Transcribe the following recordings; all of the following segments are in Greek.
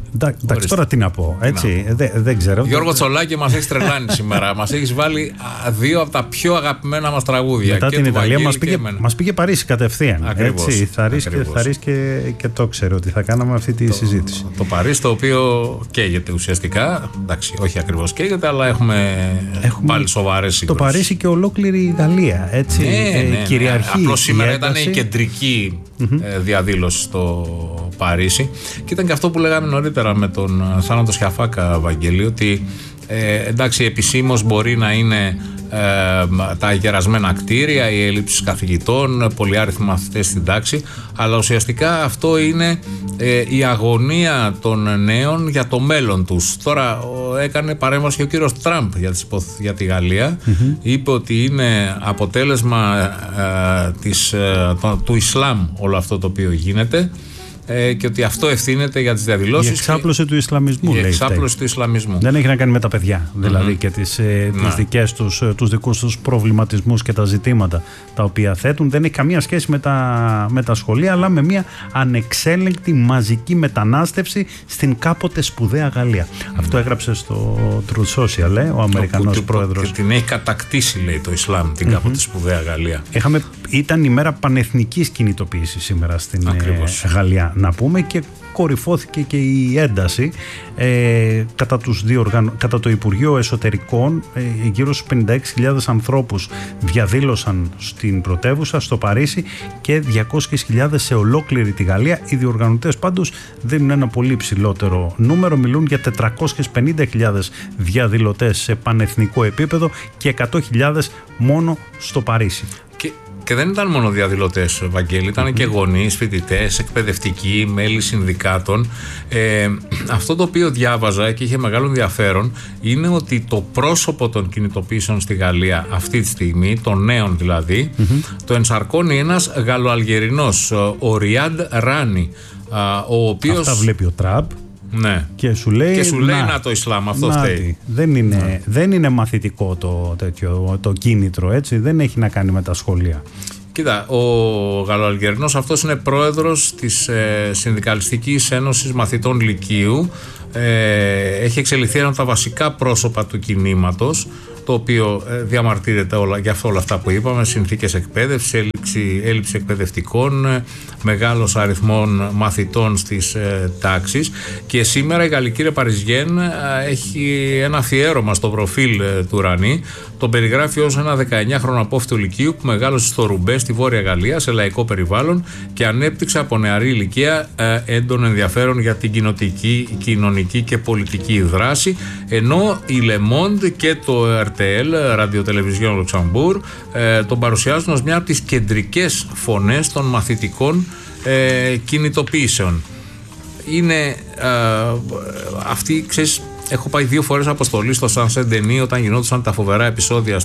Εντάξει, τώρα τι να πω. Έτσι, δεν ξέρω. Γιώργο Τσολάκη, μας έχει τρελάνει σήμερα. Μας έχει βάλει δύο από τα πιο αγαπημένα μας τραγούδια. Μετά και την Ιταλία μας πήγε Παρίσι κατευθείαν. Ακριβώς, έτσι, θα ρίξει και το ξέρω ότι θα κάναμε αυτή τη συζήτηση. Το Παρίσι, το οποίο καίγεται ουσιαστικά. Εντάξει, όχι ακριβώς καίγεται, αλλά έχουμε πάλι σοβαρές σύγκρουσεις. Το Παρίσι και ολόκληρη η Γαλλία. Έτσι, κυριαρχεί. Απλώς σήμερα ήταν η κεντρική διαδήλωση στο Παρίσι. Και ήταν και αυτό που λέγαμε νωρίτερα με τον Θάνατο Σιαφάκα, Βαγγέλη, ότι εντάξει, επισήμως μπορεί να είναι τα γερασμένα κτίρια, η έλλειψη καθηγητών, πολυάριθμοι μαθητές στην τάξη, αλλά ουσιαστικά αυτό είναι η αγωνία των νέων για το μέλλον τους. Τώρα έκανε παρέμβαση ο κύριος Τραμπ για τη Γαλλία. Είπε ότι είναι αποτέλεσμα του Ισλάμ όλο αυτό το οποίο γίνεται, και ότι αυτό ευθύνεται για τις διαδηλώσεις. Η εξάπλωση του Ισλαμισμού. Η εξάπλωση του Ισλαμισμού. Δεν έχει να κάνει με τα παιδιά. Δηλαδή και τους δικούς τους προβληματισμούς και τα ζητήματα τα οποία θέτουν. Δεν έχει καμία σχέση με τα σχολεία, αλλά με μια ανεξέλεγκτη μαζική μετανάστευση στην κάποτε σπουδαία Γαλλία. Αυτό έγραψε στο Truth Social, ο Αμερικανός πρόεδρος. Και την έχει κατακτήσει, λέει, το Ισλάμ, την κάποτε σπουδαία Γαλλία. Ήταν ημέρα πανεθνικής κινητοποίησης σήμερα στην Γαλλία, να πούμε, και κορυφώθηκε και η ένταση κατά το Υπουργείο Εσωτερικών. Γύρω στους 56.000 ανθρώπους διαδήλωσαν στην πρωτεύουσα, στο Παρίσι, και 200.000 σε ολόκληρη τη Γαλλία. Οι διοργανωτές πάντως δίνουν ένα πολύ ψηλότερο νούμερο, μιλούν για 450.000 διαδηλωτές σε πανεθνικό επίπεδο και 100.000 μόνο στο Παρίσι. Και δεν ήταν μόνο διαδηλωτές, Βαγγέλη, ήταν και γονείς, φοιτητές, εκπαιδευτικοί, μέλη συνδικάτων. Αυτό το οποίο διάβαζα και είχε μεγάλο ενδιαφέρον είναι ότι το πρόσωπο των κινητοποιήσεων στη Γαλλία αυτή τη στιγμή, των νέων δηλαδή, το ενσαρκώνει ένας Γαλλοαλγερινός, ο Ριάντ Ράνι, ο οποίος... Αυτά βλέπει ο Τραμπ. Ναι. Και σου λέει να το Ισλάμ, αυτό φταίει. Δεν είναι μαθητικό το κίνητρο, έτσι, δεν έχει να κάνει με τα σχολεία. Κοίτα, ο Γαλλοαλγερινός αυτός είναι πρόεδρος της Συνδικαλιστικής Ένωσης Μαθητών Λυκείου. Έχει εξελιχθεί ένα από τα βασικά πρόσωπα του κινήματος, το οποίο διαμαρτύρεται για όλα αυτά που είπαμε: συνθήκες εκπαίδευσης, έλλειψη εκπαιδευτικών, μεγάλος αριθμών μαθητών στις τάξεις. Και σήμερα η Γαλλική Ρε Παριζιέν έχει ένα αφιέρωμα στο προφίλ του Ρανί. Τον περιγράφει ως ένα 19χρονο απόφοιτο λυκείου που μεγάλωσε στο Ρουμπέ, στη Βόρεια Γαλλία, σε λαϊκό περιβάλλον, και ανέπτυξε από νεαρή ηλικία έντονο ενδιαφέρον για την κοινωνική και πολιτική δράση. Ενώ η Le Monde και το RTL, Ραδιοτελεβιζιόν Λουξεμβούρ, τον παρουσιάζουν ως μια από τις κεντρικές φωνές των μαθητικών κινητοποιήσεων. Είναι αυτή, ξέρεις, έχω πάει 2 φορές αποστολή στο Σαν Σεντενί όταν γινόντουσαν τα φοβερά επεισόδια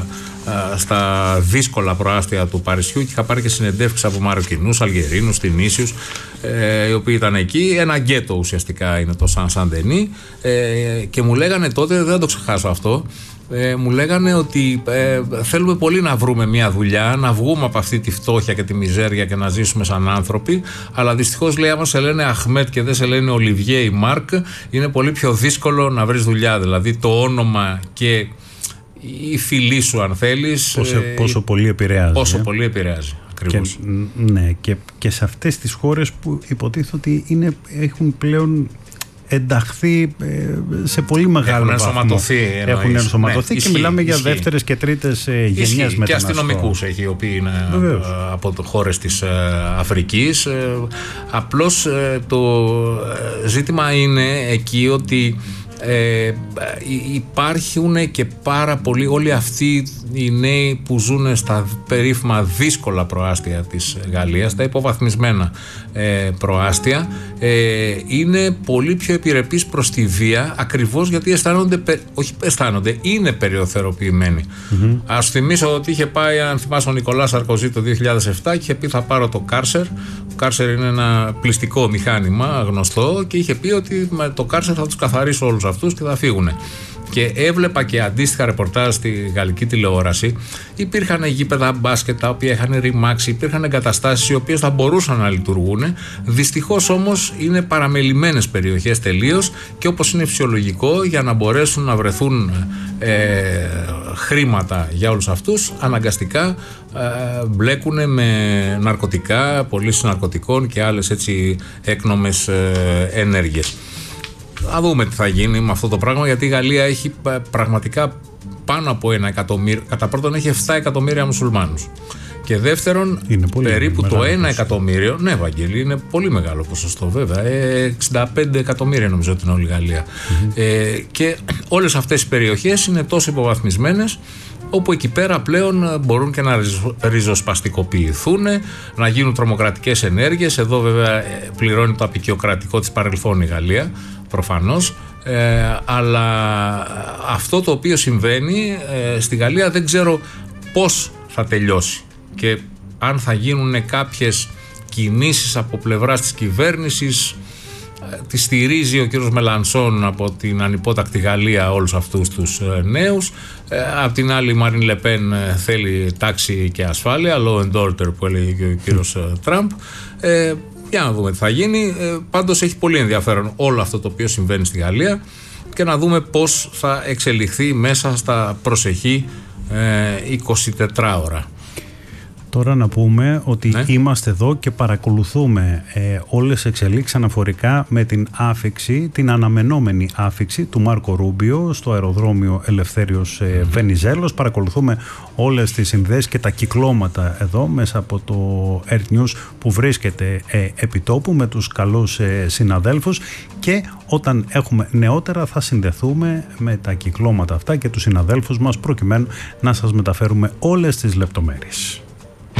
στα δύσκολα προάστια του Παρισιού, και είχα πάρει και συνεντεύξεις από Μαροκινούς, Αλγερίνους, Τινήσιους, οι οποίοι ήταν εκεί. Ένα γκέτο ουσιαστικά είναι το Σαν Σεντενί, και μου λέγανε τότε, δεν θα το ξεχάσω αυτό, μου λέγανε ότι θέλουμε πολύ να βρούμε μια δουλειά, να βγούμε από αυτή τη φτώχεια και τη μιζέρια και να ζήσουμε σαν άνθρωποι, αλλά δυστυχώς, λέει, άμα σε λένε Αχμέτ και δεν σε λένε Ολιβιέ ή Μάρκ, είναι πολύ πιο δύσκολο να βρεις δουλειά. Δηλαδή το όνομα και η φυλή σου, αν θέλεις, πόσο πολύ επηρεάζει. Πολύ επηρεάζει. Ακριβώς. Και σε αυτές τις χώρες που υποτίθεται ότι έχουν πλέον ενταχθεί σε πολύ μεγάλο βαθμό. Έχουν ενσωματωθεί, και μιλάμε για δεύτερες και τρίτες γενιές μεταναστών. Και αστυνομικούς έχει, οι οποίοι είναι από χώρες της Αφρικής. Απλώς το ζήτημα είναι εκεί ότι υπάρχουν και πάρα πολλοί, όλοι αυτοί οι νέοι που ζουν στα περίφημα δύσκολα προάστια της Γαλλίας, τα υποβαθμισμένα προάστια, είναι πολύ πιο επιρρεπείς προς τη βία, ακριβώς γιατί είναι περιοθεροποιημένοι. Ας θυμίσω ότι είχε πάει, αν θυμάσαι, ο Νικολάς Σαρκοζή το 2007 και είχε πει: θα πάρω το Κάρσερ. Το Κάρσερ είναι ένα πληστικό μηχάνημα γνωστό, και είχε πει ότι με το Κάρσερ θα τους καθαρίσω όλους αυτούς και θα φύγουν. Και έβλεπα και αντίστοιχα ρεπορτάζ στη γαλλική τηλεόραση. Υπήρχαν γήπεδα μπάσκετ τα οποία είχαν ρημάξει, υπήρχαν εγκαταστάσεις οι οποίες θα μπορούσαν να λειτουργούν. Δυστυχώς όμως είναι παραμελημένες περιοχές τελείως, και όπως είναι φυσιολογικό, για να μπορέσουν να βρεθούν χρήματα για όλους αυτούς, αναγκαστικά μπλέκουν με ναρκωτικά, πωλήσεις ναρκωτικών και άλλες έτσι έκνομες ενέργειες. Θα δούμε τι θα γίνει με αυτό το πράγμα, γιατί η Γαλλία έχει πραγματικά πάνω από 1 εκατομμύριο. Κατά πρώτον, έχει 7 εκατομμύρια μουσουλμάνους. Και δεύτερον, περίπου το 1 εκατομμύριο. Ναι, Βαγγέλη, είναι πολύ μεγάλο ποσοστό, βέβαια. 65 εκατομμύρια νομίζω ότι είναι όλη η Γαλλία. Και όλες αυτές οι περιοχές είναι τόσο υποβαθμισμένες, όπου εκεί πέρα πλέον μπορούν και να ριζοσπαστικοποιηθούν, να γίνουν τρομοκρατικές ενέργειες. Εδώ βέβαια πληρώνει το απεικιοκρατικό της παρελθόν η Γαλλία, προφανώς. Αλλά αυτό το οποίο συμβαίνει στη Γαλλία δεν ξέρω πώς θα τελειώσει και αν θα γίνουν κάποιες κινήσεις από πλευράς της κυβέρνησης. Τη στηρίζει ο κύριος Μελανσόν από την ανυπότακτη Γαλλία όλους αυτούς τους νέους. Απ' την άλλη η Μαρίν Λεπέν θέλει τάξη και ασφάλεια, law and order που έλεγε και ο κύριος Τραμπ. Για να δούμε τι θα γίνει. Πάντως έχει πολύ ενδιαφέρον όλο αυτό το οποίο συμβαίνει στη Γαλλία και να δούμε πώς θα εξελιχθεί μέσα στα προσεχή 24 ώρα. Τώρα να πούμε ότι είμαστε εδώ και παρακολουθούμε όλες τις εξελίξεις αναφορικά με την άφιξη, την αναμενόμενη άφιξη του Μάρκο Ρούμπιο στο αεροδρόμιο Ελευθέριος Βενιζέλος. Παρακολουθούμε όλες τις συνδέσεις και τα κυκλώματα εδώ μέσα από το Earth News που βρίσκεται επιτόπου με τους καλούς συναδέλφους, και όταν έχουμε νεότερα θα συνδεθούμε με τα κυκλώματα αυτά και τους συναδέλφους μας προκειμένου να σας μεταφέρουμε όλες τις λεπτομέρειες.